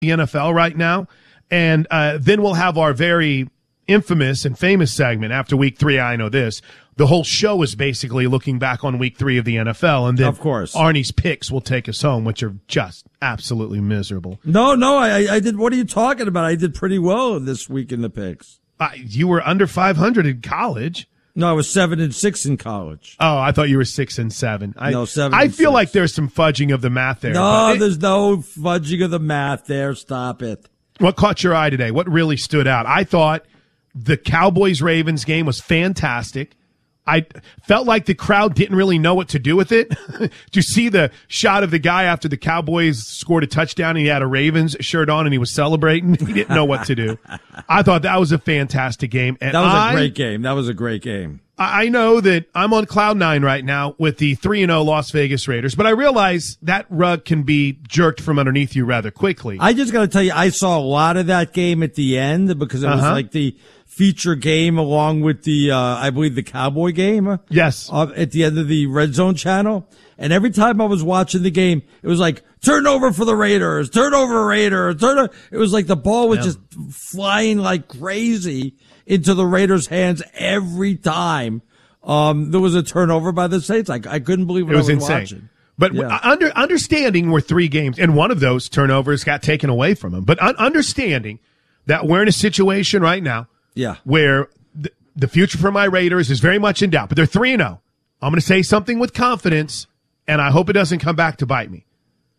the NFL right now. And then we'll have our very infamous and famous segment after week 3. I know this. The whole show is basically looking back on week 3 of the NFL. And then, of course, Arnie's picks will take us home, which are just absolutely miserable. No, I did. What are you talking about? I did pretty well this week in the picks. You were under 500 in college. No, I was 7-6 in college. Oh, I thought you were 6-7. No, 7. I feel like there's some fudging of the math there. No, there's no fudging of the math there. Stop it. What caught your eye today? What really stood out? I thought the Cowboys-Ravens game was fantastic. I felt like the crowd didn't really know what to do with it. Did you see the shot of the guy after the Cowboys scored a touchdown and he had a Ravens shirt on and he was celebrating? He didn't know what to do. I thought that was a fantastic game. And that was a great game. That was a great game. I know that I'm on cloud 9 right now with the 3-0 Las Vegas Raiders, but I realize that rug can be jerked from underneath you rather quickly. I just got to tell you, I saw a lot of that game at the end because it was like the feature game along with the, I believe the Cowboy game. Yes. At the end of the Red Zone channel. And every time I was watching the game, it was like, turnover for the Raiders, turnover Raiders, It was like the ball was just flying like crazy into the Raiders' hands every time. There was a turnover by the Saints. I couldn't believe what I was insane. watching. But understanding we're 3 games, and one of those turnovers got taken away from him. But understanding that we're in a situation right now where the future for my Raiders is very much in doubt. But they're 3-0. I'm going to say something with confidence, and I hope it doesn't come back to bite me.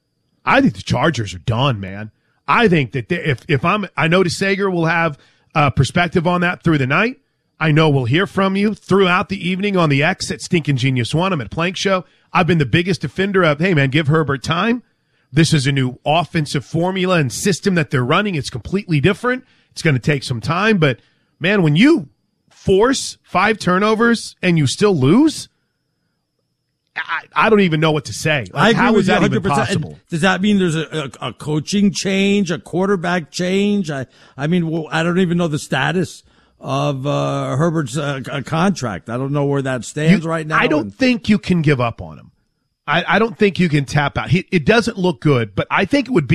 I think the Chargers are done, man. I think that I know DeSager will have perspective on that through the night. I know we'll hear from you throughout the evening on the X at Stinkin' Genius One. I'm at Plank Show. I've been the biggest defender of, hey, man, give Herbert time. This is a new offensive formula and system that they're running. It's completely different. It's going to take some time. But, man, when you force 5 turnovers and you still lose, I don't even know what to say. Like, how is that even possible? Does that mean there's a coaching change, a quarterback change? I mean, I don't even know the status of Herbert's contract. I don't know where that stands right now. I don't think you can give up on him. I don't think you can tap out. It doesn't look good, but I think it would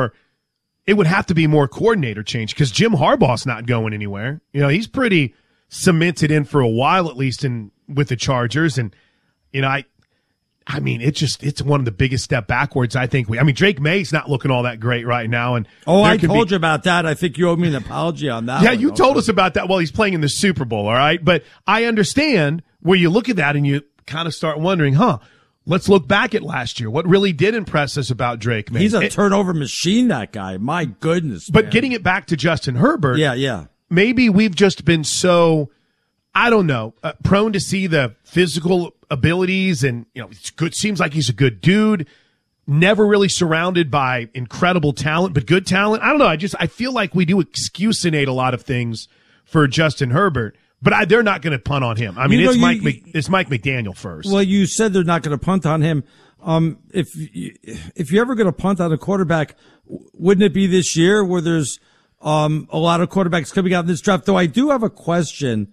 have to be more coordinator change because Jim Harbaugh's not going anywhere. You know, he's pretty cemented in for a while, at least with the Chargers. And, you know, I mean, it's one of the biggest step backwards. Drake May's not looking all that great right now. And I told you about that. I think you owe me an apology on that. Yeah, you told us about that while he's playing in the Super Bowl. All right. But I understand where you look at that and you kind of start wondering, let's look back at last year. What really did impress us about Drake May? He's a turnover machine, that guy. My goodness. But man. Getting it back to Justin Herbert. Yeah. Maybe we've just been so, I don't know, prone to see the physical abilities and, you know, it's good. Seems like he's a good dude. Never really surrounded by incredible talent, but good talent. I don't know. I feel like we do excusinate a lot of things for Justin Herbert, but they're not going to punt on him. I mean, it's Mike McDaniel first. Well, you said they're not going to punt on him. If you're ever going to punt on a quarterback, wouldn't it be this year where there's a lot of quarterbacks coming out in this draft? Though I do have a question.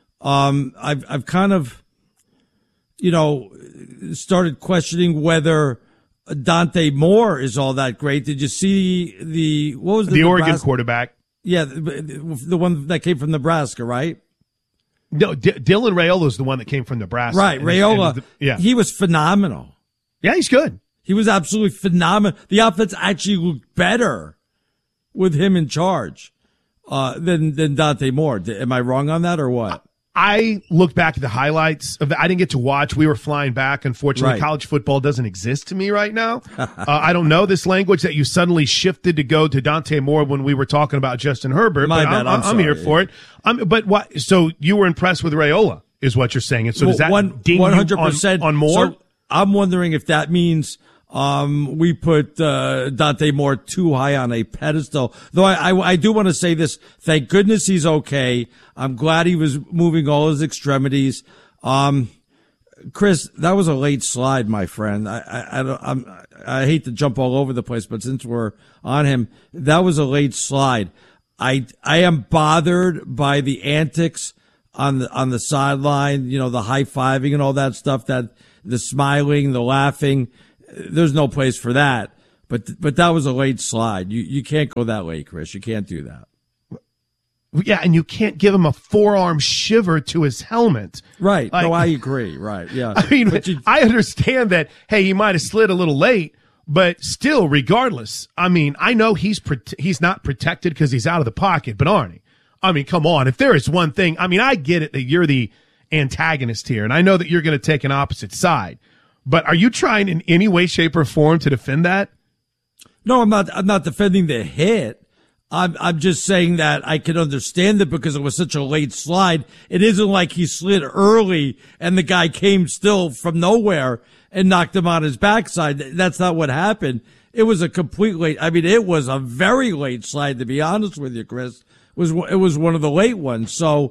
I've kind of, you know, started questioning whether Dante Moore is all that great. Did you see the Oregon quarterback? Yeah, the one that came from Nebraska, right? No, Dylan Raiola is the one that came from Nebraska. Right, Raiola. He was phenomenal. Yeah, he's good. He was absolutely phenomenal. The offense actually looked better with him in charge than Dante Moore. Am I wrong on that or what? I looked back at the highlights of I didn't get to watch. We were flying back. Unfortunately, right. College football doesn't exist to me right now. I don't know this language that you suddenly shifted to go to Dante Moore when we were talking about Justin Herbert. My bad. I'm here for it. But what? So you were impressed with Raiola, is what you're saying? And so does that 100% on Moore? So I'm wondering if that means we put Dante Moore too high on a pedestal. Though I do want to say this. Thank goodness he's okay. I'm glad he was moving all his extremities. Chris, that was a late slide, my friend. I hate to jump all over the place, but since we're on him, that was a late slide. I am bothered by the antics on the sideline, you know, the high-fiving and all that stuff, that the smiling, the laughing. There's no place for that. But that was a late slide. You can't go that late, Chris. You can't do that. Yeah, and you can't give him a forearm shiver to his helmet. Right. No, I agree. Right. Yeah. I mean, I understand that, hey, he might have slid a little late, but still, regardless, I mean, I know he's not protected because he's out of the pocket, but Arnie, I mean, come on. If there is one thing, I mean, I get it that you're the antagonist here, and I know that you're going to take an opposite side, but are you trying in any way, shape, or form to defend that? No, I'm not defending the hit. I'm just saying that I can understand it because it was such a late slide. It isn't like he slid early and the guy came still from nowhere and knocked him on his backside. That's not what happened. It was a complete late. I mean, it was a very late slide, to be honest with you, Chris. It was one of the late ones. So,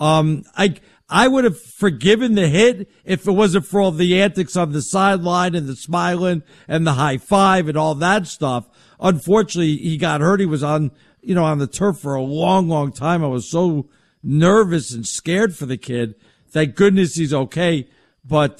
I would have forgiven the hit if it wasn't for all the antics on the sideline and the smiling and the high five and all that stuff. Unfortunately, he got hurt. He was on the turf for a long, long time. I was so nervous and scared for the kid. Thank goodness he's okay. But,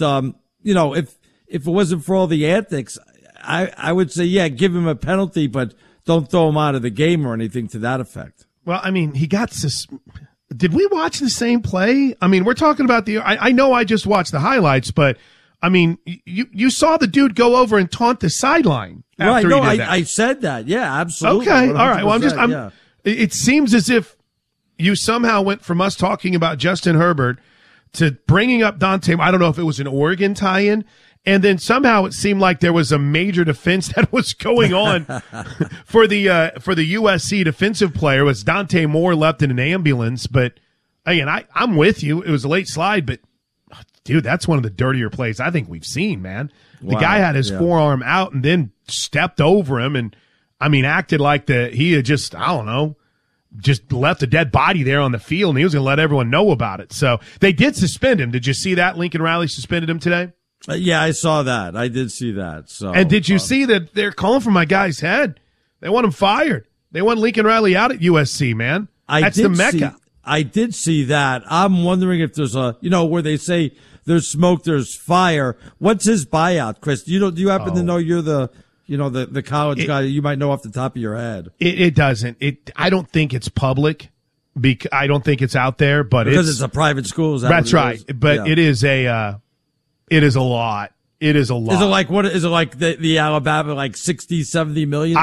if it wasn't for all the antics, I would say, yeah, give him a penalty, but don't throw him out of the game or anything to that effect. Well, I mean, he got did we watch the same play? I mean, we're talking about I know I just watched the highlights, but I mean, you saw the dude go over and taunt the sideline. Right. No, I said that. Yeah, absolutely. Okay. All right. Well, it seems as if you somehow went from us talking about Justin Herbert to bringing up Dante. I don't know if it was an Oregon tie-in. And then somehow it seemed like there was a major defense that was going on for the USC defensive player. Was Dante Moore left in an ambulance? But again, I'm with you. It was a late slide, but dude, that's one of the dirtier plays I think we've seen, man. The guy had his forearm out and then stepped over him and, I mean, acted like he had just, I don't know, just left a dead body there on the field and he was going to let everyone know about it. So they did suspend him. Did you see that? Lincoln Riley suspended him today? Yeah, I saw that. I did see that. So, and did you see that they're calling for my guy's head? They want him fired. They want Lincoln Riley out at USC, man. That's the Mecca. I did see that. I'm wondering if there's where they say there's smoke, there's fire. What's his buyout, Chris? Do you happen to know? You're the college guy. You might know off the top of your head. It doesn't. I don't think it's public. I don't think it's out there, but because it's a private school. That's right. But it is a. It is a lot. It is a lot. Is it like what? Is it like the Alabama, like 60, 70 million?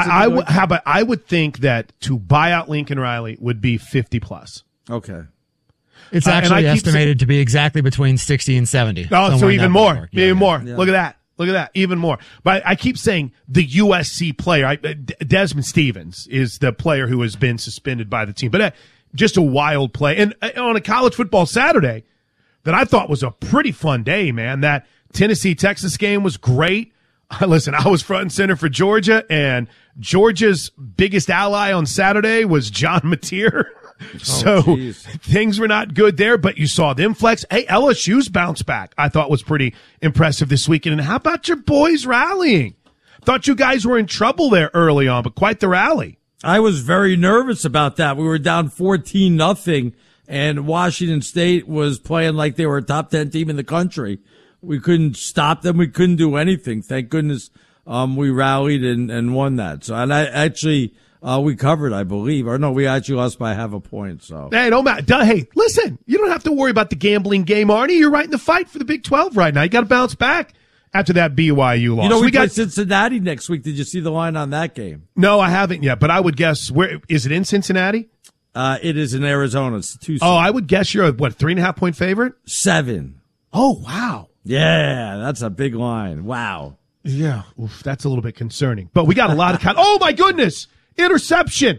I would think that to buy out Lincoln Riley would be 50 plus. Okay. It's actually estimated to be exactly between 60 and 70. Oh, so even more. Even more. Yeah. Look at that. Even more. But I keep saying the USC player, Desmond Stevens is the player who has been suspended by the team. But just a wild play. And on a college football Saturday, that I thought was a pretty fun day, man. That Tennessee-Texas game was great. Listen, I was front and center for Georgia, and Georgia's biggest ally on Saturday was John Mateer. So things were not good there, but you saw them flex. Hey, LSU's bounce back I thought was pretty impressive this weekend. And how about your boys rallying? Thought you guys were in trouble there early on, but quite the rally. I was very nervous about that. We were down 14-0. And Washington State was playing like they were a top 10 team in the country. We couldn't stop them. We couldn't do anything. Thank goodness, we rallied and won that. So, and I actually, we covered, I believe. Or no, we actually lost by half a point. So. Hey, don't matter. Hey, listen, you don't have to worry about the gambling game, Arnie. You're right in the fight for the Big 12 right now. You got to bounce back after that BYU loss. We got Cincinnati next week. Did you see the line on that game? No, I haven't yet, but I would guess is it in Cincinnati? It is in Arizona. It's 2. Oh, I would guess you're a 3.5 point favorite? 7. Oh, wow. Yeah, that's a big line. Wow. Yeah. Oof, that's a little bit concerning. But we got a lot of oh my goodness. Interception.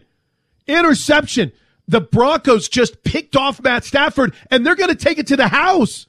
The Broncos just picked off Matt Stafford and they're going to take it to the house.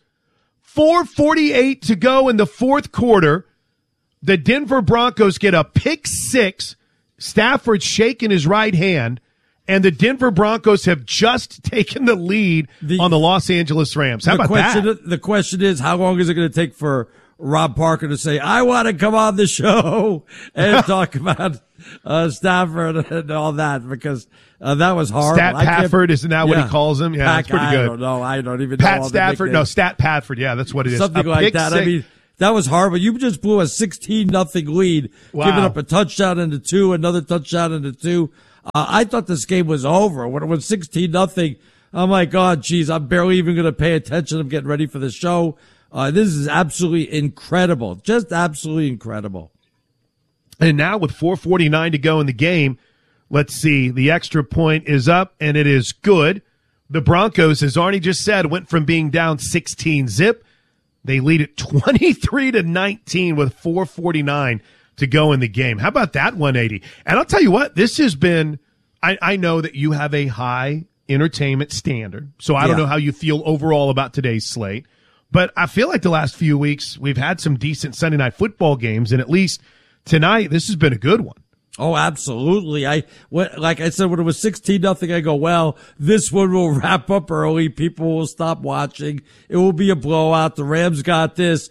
4:48 to go in the fourth quarter. The Denver Broncos get a pick six. Stafford shaking his right hand. And the Denver Broncos have just taken the lead on the Los Angeles Rams. How about that? The question is, how long is it going to take for Rob Parker to say, I want to come on the show and talk about Stafford and all that? Because that was horrible. Stat Pafford, isn't that what he calls him? Yeah, that's pretty good. I don't know. I don't even know. Pat Stafford? No, Stat Pafford. Yeah, that's what it is. Something like that. I mean, That was horrible. You just blew a 16-0 lead, giving up a touchdown into 2, another touchdown into 2. I thought this game was over. When it was 16-0, I'm like, God, geez, I'm barely even going to pay attention. I'm getting ready for the show. This is absolutely incredible. Just absolutely incredible. And now with 4:49 to go in the game, let's see. The extra point is up, and it is good. The Broncos, as Arnie just said, went from being down 16-zip. They lead it 23-19 with 4:49 to go in the game. How about that 180? And I'll tell you what, this has been, I know that you have a high entertainment standard, so I don't know how you feel overall about today's slate, but I feel like the last few weeks we've had some decent Sunday night football games, and at least tonight, this has been a good one. Oh, absolutely. Like I said, when it was 16-0, I go, well, this one will wrap up early. People will stop watching. It will be a blowout. The Rams got this.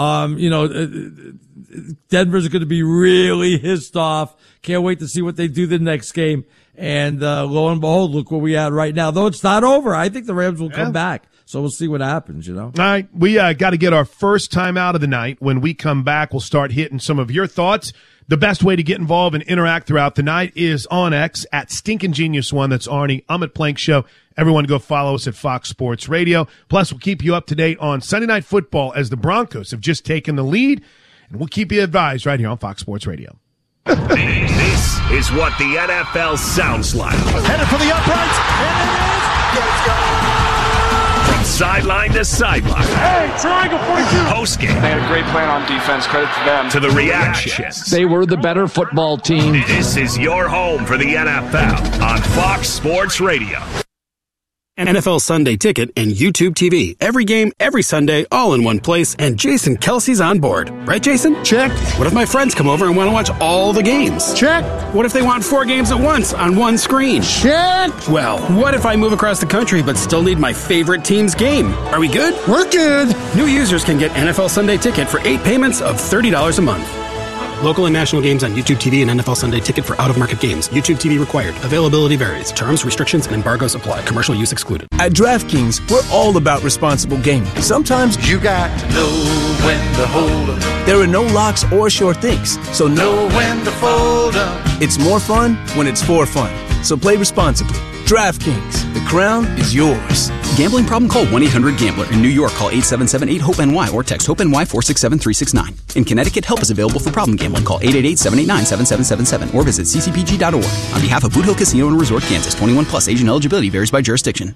Denver's going to be really pissed off. Can't wait to see what they do the next game. And, lo and behold, look where we at right now. Though it's not over. I think the Rams will come back. So we'll see what happens, All right. We, got to get our first time out of the night. When we come back, we'll start hitting some of your thoughts. The best way to get involved and interact throughout the night is on X at Stinkin' Genius One. That's Arnie. I'm at Plank Show. Everyone go follow us at Fox Sports Radio. Plus, we'll keep you up to date on Sunday Night Football as the Broncos have just taken the lead. And we'll keep you advised right here on Fox Sports Radio. This is what the NFL sounds like. Headed for the uprights, and it is. Let's go. From sideline to sideline. Hey, triangle 42. Postgame. They had a great plan on defense. Credit to them. To the reactions. They were the better football team. This is your home for the NFL on Fox Sports Radio. NFL Sunday Ticket and YouTube TV. Every game, every Sunday, all in one place, and Jason Kelsey's on board. Right, Jason? Check. What if my friends come over and want to watch all the games? Check. What if they want 4 games at once on one screen? Check. Well, what if I move across the country but still need my favorite team's game? Are we good? We're good. New users can get NFL Sunday Ticket for 8 payments of $30 a month. Local and national games on YouTube TV and NFL Sunday Ticket for out-of-market games. YouTube TV required. Availability varies. Terms, restrictions, and embargoes apply. Commercial use excluded. At DraftKings, we're all about responsible gaming. Sometimes you got to know when to hold up. There are no locks or sure things, so know when to fold up. It's more fun when it's for fun. So play responsibly. DraftKings, the crown is yours. Gambling problem? Call 1-800-GAMBLER. In New York, call 877-8-HOPE-NY or text HOPE-NY 467-369. In Connecticut, help is available for problem gambling. Call 888-789-7777 or visit ccpg.org. On behalf of Boot Hill Casino and Resort, Kansas, 21 plus, age and eligibility varies by jurisdiction.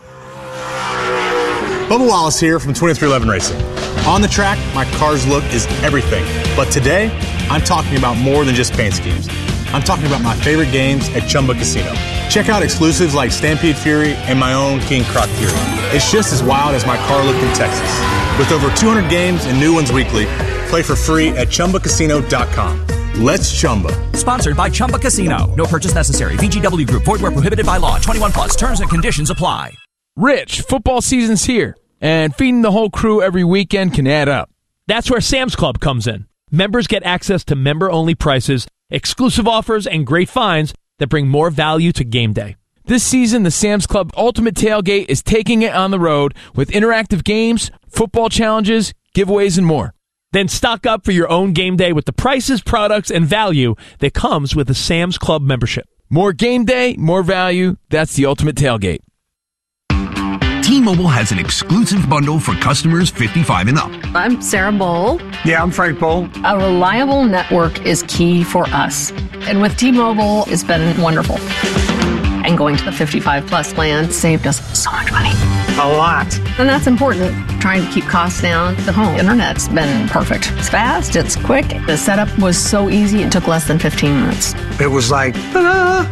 Bubba Wallace here from 2311 Racing. On the track, my car's look is everything. But today, I'm talking about more than just paint schemes. I'm talking about my favorite games at Chumba Casino. Check out exclusives like Stampede Fury and my own King Croc Fury. It's just as wild as my car looked in Texas. With over 200 games and new ones weekly, play for free at ChumbaCasino.com. Let's Chumba. Sponsored by Chumba Casino. No purchase necessary. VGW Group. Void where prohibited by law. 21 plus. Terms and conditions apply. Rich, football season's here, and feeding the whole crew every weekend can add up. That's where Sam's Club comes in. Members get access to member-only prices, exclusive offers, and great finds that bring more value to game day. This season, the Sam's Club Ultimate Tailgate is taking it on the road with interactive games, football challenges, giveaways, and more. Then stock up for your own game day with the prices, products, and value that comes with a Sam's Club membership. More game day, more value. That's the Ultimate Tailgate. T-Mobile has an exclusive bundle for customers 55 and up. I'm Sarah Bowl. Yeah, I'm Frank Bowl. A reliable network is key for us. And with T-Mobile, it's been wonderful. And going to the 55 plus plan saved us so much money. A lot. And that's important. Trying to keep costs down. The home internet's been perfect. It's fast, it's quick. The setup was so easy, it took less than 15 minutes. It was like, ta-da!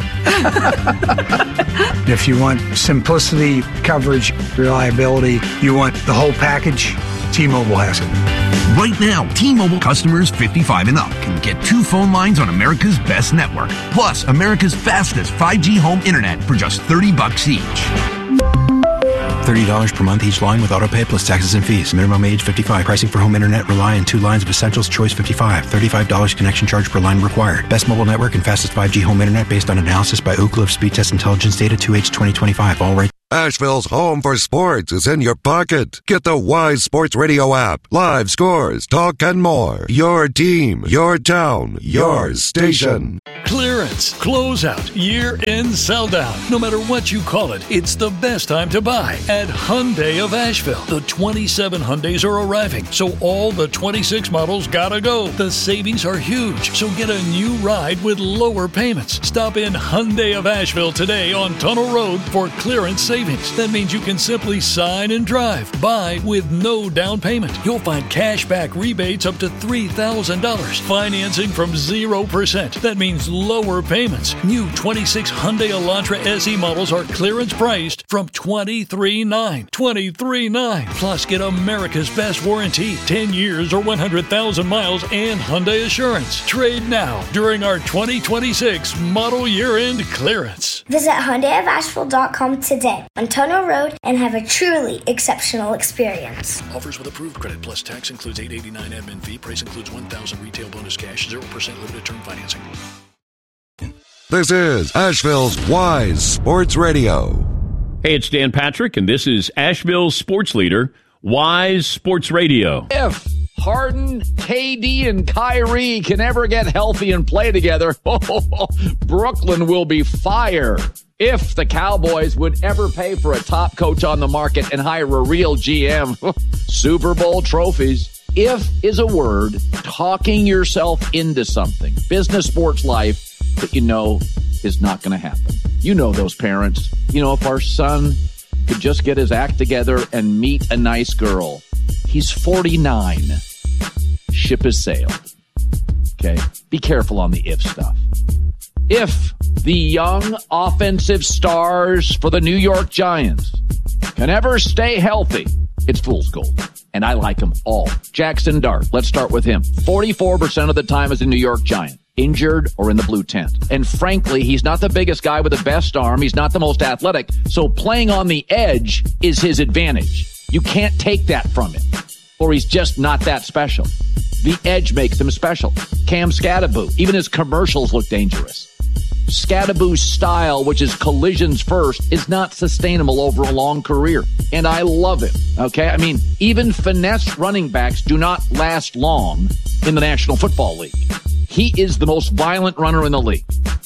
If you want simplicity, coverage, reliability, you want the whole package, T-Mobile has it. Right now, T-Mobile customers 55 and up can get 2 phone lines on America's best network, plus America's fastest 5G home internet for just $30 each. $30 per month each line with autopay plus taxes and fees. Minimum age 55. Pricing for home internet rely on 2 lines of Essentials Choice 55. $35 connection charge per line required. Best mobile network and fastest 5G home internet based on analysis by Ookla of Speed Test Intelligence Data 2H 2025. All right. Asheville's home for sports is in your pocket. Get the Wise Sports Radio app. Live scores, talk, and more. Your team, your town, your station. Clearance, closeout, year-end sell-down. No matter what you call it, it's the best time to buy at Hyundai of Asheville. The 27 Hyundais are arriving, so all the 26 models gotta go. The savings are huge, so get a new ride with lower payments. Stop in Hyundai of Asheville today on Tunnel Road for clearance savings. That means you can simply sign and drive. Buy with no down payment. You'll find cash back rebates up to $3,000. Financing from 0%. That means lower payments. New 26 Hyundai Elantra SE models are clearance priced from $23,900. $23,900. Plus, get America's best warranty, 10 years or 100,000 miles, and Hyundai Assurance. Trade now during our 2026 model year-end clearance. Visit HyundaiofAsheville.com today on Tunnel Road and have a truly exceptional experience. Offers with approved credit plus tax includes $889 admin fee. Price includes $1,000 retail bonus cash, 0% limited term financing. This is Asheville's Wise Sports Radio. Hey, it's Dan Patrick, and this is Asheville's sports leader, Wise Sports Radio. If Harden, KD, and Kyrie can ever get healthy and play together, Brooklyn will be fire. If the Cowboys would ever pay for a top coach on the market and hire a real GM, Super Bowl trophies. If is a word talking yourself into something, business, sports, life, that you know is not going to happen. You know those parents. You know, if our son could just get his act together and meet a nice girl. He's 49. Ship has sailed. Okay? Be careful on the if stuff. If the young offensive stars for the New York Giants can ever stay healthy, it's fool's gold. And I like them all. Jackson Dart, let's start with him. 44% of the time as a New York Giant, injured or in the blue tent. And frankly, he's not the biggest guy with the best arm. He's not the most athletic. So playing on the edge is his advantage. You can't take that from him, or he's just not that special. The edge makes him special. Cam Scatterbo, even his commercials look dangerous. Scatterbo's style, which is collisions first, is not sustainable over a long career. And I love him, okay? I mean, even finesse running backs do not last long in the National Football League. He is the most violent runner in the league.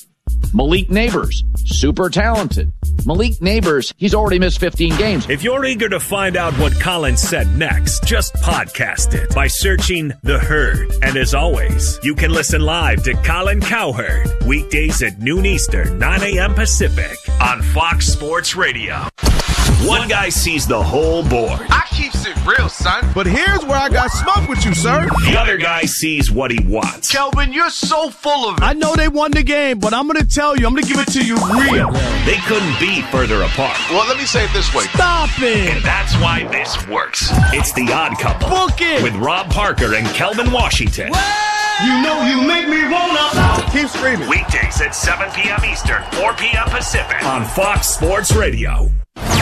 Malik Neighbors, super talented. Malik Neighbors, he's already missed 15 games. If you're eager to find out what Colin said next, just podcast it by searching The Herd. And as always, you can listen live to Colin Cowherd weekdays at noon Eastern, 9 a.m. Pacific on Fox Sports Radio. One guy sees the whole board. I keeps it real, son. But here's where I got smoke with you, sir. The other guy sees what he wants. Kelvin, you're so full of it. I know they won the game, but I'm going to tell you, I'm going to give it to you real. They couldn't be further apart. Well, let me say it this way. Stop it. And that's why this works. It's The Odd Couple. Book it. With Rob Parker and Kelvin Washington. You know you make me wanna. Keep screaming. Weekdays at 7 p.m. Eastern, 4 p.m. Pacific on Fox Sports Radio.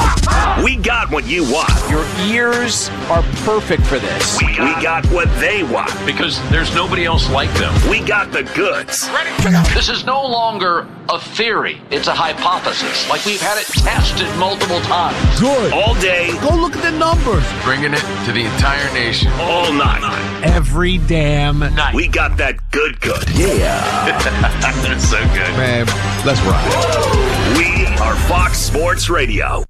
We got what you want. Your ears are perfect for this. We got what they want. Because there's nobody else like them. We got the goods. Ready? This is no longer a theory. It's a hypothesis. Like we've had it tested multiple times. Good. All day. Go look at the numbers. Bringing it to the entire nation. All night. Every damn night. We got that good. Yeah. That's so good. Man, let's ride. We are Fox Sports Radio.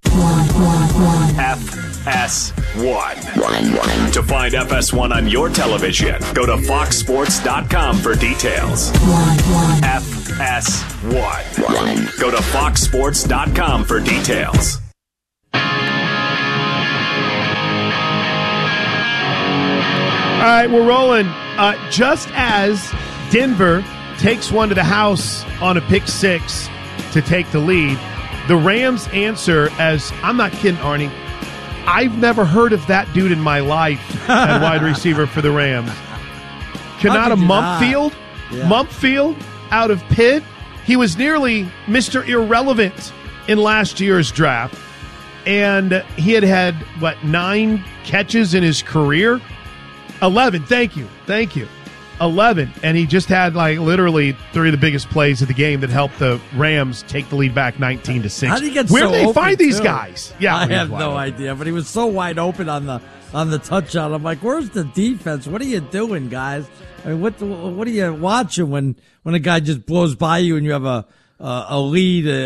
FS1. To find FS1 on your television, go to foxsports.com for details. FS1. Go to foxsports.com for details. All right, we're rolling. Just as Denver takes one to the house on a pick six to take the lead, the Rams answer as, I'm not kidding, Arnie, I've never heard of that dude in my life at wide receiver for the Rams. Kanata Mumpfield? Yeah. Mumpfield out of Pitt. He was nearly Mr. Irrelevant in last year's draft. And he had 9 catches in his career? 11, thank you. 11, and he just had like literally 3 of the biggest plays of the game that helped the Rams take the lead back 19-6. How do you get Where so do they open, find these too? guys? Yeah, I have no idea, but he was so wide open on the touchdown. I'm like, where's the defense? What are you doing, guys? I mean, what are you watching when a guy just blows by you and you have a lead